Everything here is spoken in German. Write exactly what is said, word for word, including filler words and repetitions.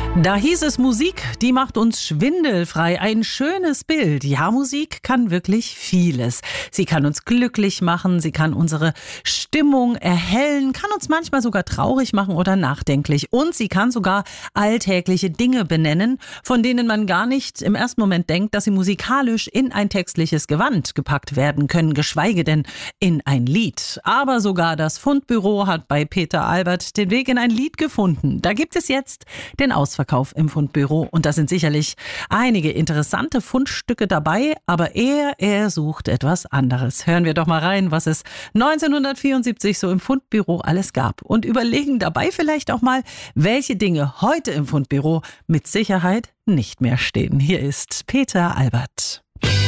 Da hieß es, Musik, die macht uns schwindelfrei. Ein schönes Bild. Ja, Musik kann wirklich vieles. Sie kann uns glücklich machen, sie kann unsere Stimmung erhellen, kann uns manchmal sogar traurig machen oder nachdenklich. Und sie kann sogar alltägliche Dinge benennen, von denen man gar nicht im ersten Moment denkt, dass sie musikalisch in ein textliches Gewand gepackt werden können, geschweige denn in ein Lied. Aber sogar das Fundbüro hat bei Peter Albert den Weg in ein Lied gefunden. Da gibt es jetzt den Ausverkauf im Fundbüro und da sind sicherlich einige interessante Fundstücke dabei, aber er, er sucht etwas anderes. Hören wir doch mal rein, was es neunzehnhundertvierundsiebzig so im Fundbüro alles gab und überlegen dabei vielleicht auch mal, welche Dinge heute im Fundbüro mit Sicherheit nicht mehr stehen. Hier ist Peter Albert.